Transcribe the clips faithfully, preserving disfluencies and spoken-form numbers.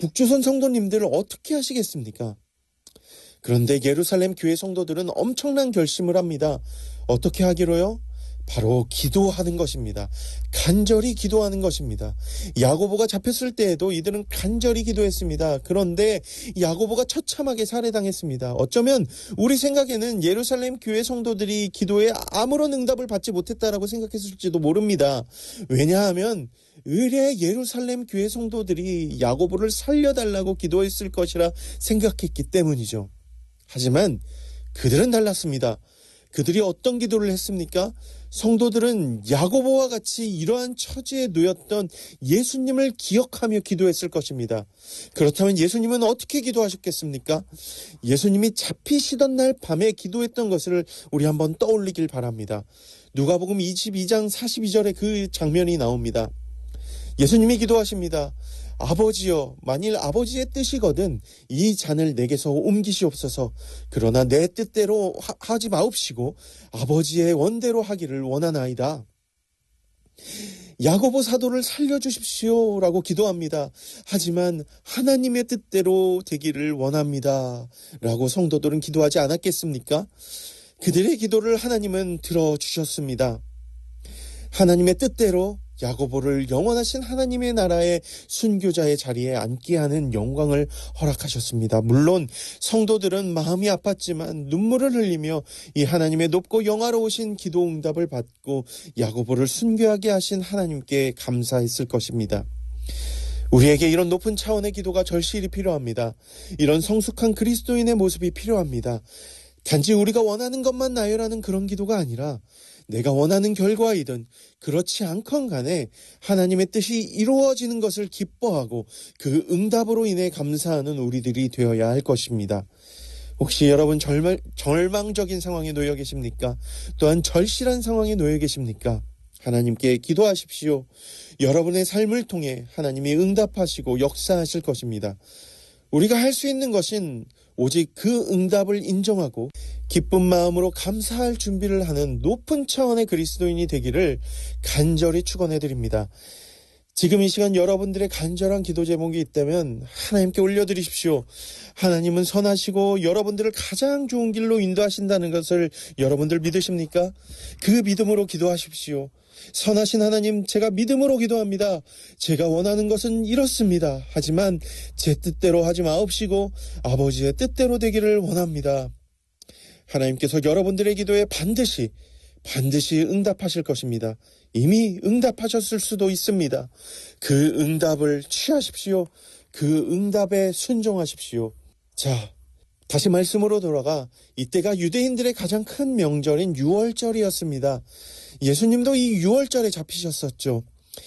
북조선 성도님들을 어떻게 하시겠습니까? 그런데 예루살렘 교회 성도들은 엄청난 결심을 합니다. 어떻게 하기로요? 바로 기도하는 것입니다. 간절히 기도하는 것입니다. 야고보가 잡혔을 때에도 이들은 간절히 기도했습니다. 그런데 야고보가 처참하게 살해당했습니다. 어쩌면 우리 생각에는 예루살렘 교회 성도들이 기도에 아무런 응답을 받지 못했다라고 생각했을지도 모릅니다. 왜냐하면 의뢰 예루살렘 교회 성도들이 야고보를 살려달라고 기도했을 것이라 생각했기 때문이죠. 하지만 그들은 달랐습니다. 그들이 어떤 기도를 했습니까? 성도들은 야고보와 같이 이러한 처지에 놓였던 예수님을 기억하며 기도했을 것입니다. 그렇다면 예수님은 어떻게 기도하셨겠습니까? 예수님이 잡히시던 날 밤에 기도했던 것을 우리 한번 떠올리길 바랍니다. 누가복음 이십이 장 사십이 절에 그 장면이 나옵니다. 예수님이 기도하십니다. 아버지여, 만일 아버지의 뜻이거든 이 잔을 내게서 옮기시옵소서. 그러나 내 뜻대로 하, 하지 마옵시고 아버지의 원대로 하기를 원하나이다. 야고보 사도를 살려주십시오 라고 기도합니다. 하지만 하나님의 뜻대로 되기를 원합니다 라고 성도들은 기도하지 않았겠습니까? 그들의 기도를 하나님은 들어주셨습니다. 하나님의 뜻대로 야고보를 영원하신 하나님의 나라의 순교자의 자리에 앉게 하는 영광을 허락하셨습니다. 물론 성도들은 마음이 아팠지만 눈물을 흘리며 이 하나님의 높고 영화로우신 기도 응답을 받고 야고보를 순교하게 하신 하나님께 감사했을 것입니다. 우리에게 이런 높은 차원의 기도가 절실히 필요합니다. 이런 성숙한 그리스도인의 모습이 필요합니다. 단지 우리가 원하는 것만 나열하는 그런 기도가 아니라 내가 원하는 결과이든 그렇지 않건 간에 하나님의 뜻이 이루어지는 것을 기뻐하고 그 응답으로 인해 감사하는 우리들이 되어야 할 것입니다. 혹시 여러분 절망, 절망적인 상황에 놓여 계십니까? 또한 절실한 상황에 놓여 계십니까? 하나님께 기도하십시오. 여러분의 삶을 통해 하나님이 응답하시고 역사하실 것입니다. 우리가 할 수 있는 것은 오직 그 응답을 인정하고 기쁜 마음으로 감사할 준비를 하는 높은 차원의 그리스도인이 되기를 간절히 축원해드립니다. 지금 이 시간 여러분들의 간절한 기도 제목이 있다면 하나님께 올려드리십시오. 하나님은 선하시고 여러분들을 가장 좋은 길로 인도하신다는 것을 여러분들 믿으십니까? 그 믿음으로 기도하십시오. 선하신 하나님, 제가 믿음으로 기도합니다. 제가 원하는 것은 이렇습니다. 하지만 제 뜻대로 하지 마옵시고 아버지의 뜻대로 되기를 원합니다. 하나님께서 여러분들의 기도에 반드시 반드시 응답하실 것입니다. 이미 응답하셨을 수도 있습니다. 그 응답을 취하십시오. 그 응답에 순종하십시오. 자, 다시 말씀으로 돌아가 이때가 유대인들의 가장 큰 명절인 유월절이었습니다. 예수님도 이 유월절에 잡히셨었죠.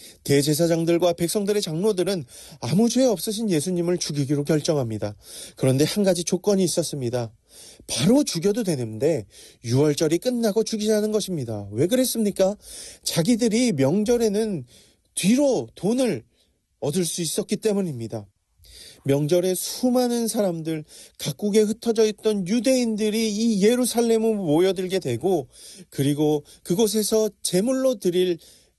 대제사장들과 백성들의 장로들은 아무 죄 없으신 예수님을 죽이기로 결정합니다. 그런데 한 가지 조건이 있었습니다. 바로 죽여도 되는데 유월절이 끝나고 죽이자는 것입니다. 왜 그랬습니까? 자기들이 명절에는 뒤로 돈을 얻을 수 있었기 때문입니다. 명절에 수많은 사람들, 각국에 흩어져 있던 유대인들이 이 예루살렘에 모여들게 되고 그리고 그곳에서 제물로 드릴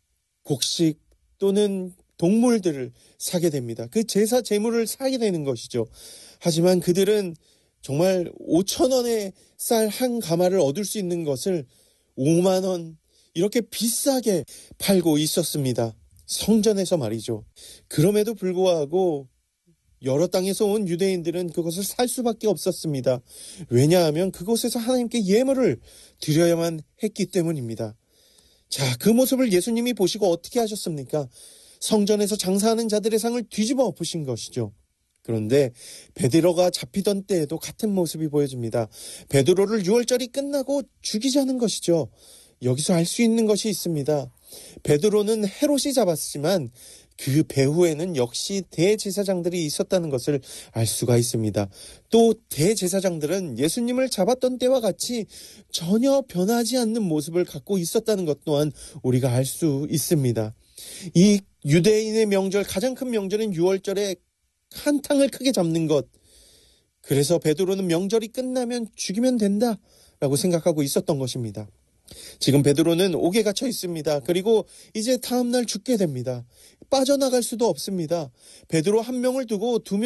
곡식 또는 동물들을 사게 됩니다. 그 제사 제물을 사게 되는 것이죠. 하지만 그들은 정말 오천 원의 쌀 한 가마를 얻을 수 있는 것을 오만 원 이렇게 비싸게 팔고 있었습니다. 성전에서 말이죠. 그럼에도 불구하고 여러 땅에서 온 유대인들은 그것을 살 수밖에 없었습니다. 왜냐하면 그곳에서 하나님께 예물을 드려야만 했기 때문입니다. 자, 그 모습을 예수님이 보시고 어떻게 하셨습니까? 성전에서 장사하는 자들의 상을 뒤집어 엎으신 것이죠. 그런데 베드로가 잡히던 때에도 같은 모습이 보여집니다. 베드로를 유월절이 끝나고 죽이자는 것이죠. 여기서 알 수 있는 것이 있습니다. 베드로는 헤롯이 잡았지만 그 배후에는 역시 대제사장들이 있었다는 것을 알 수가 있습니다. 또 대제사장들은 예수님을 잡았던 때와 같이 전혀 변하지 않는 모습을 갖고 있었다는 것 또한 우리가 알 수 있습니다. 이 유대인의 명절, 가장 큰 명절인 유월절에 한탕을 크게 잡는 것, 그래서 베드로는 명절이 끝나면 죽이면 된다라고 생각하고 있었던 것입니다. 지금 베드로는 옥에 갇혀 있습니다. 그리고 이제 다음날 죽게 됩니다. 빠져나갈 수도 없습니다. 베드로 한 명을 두고 두 명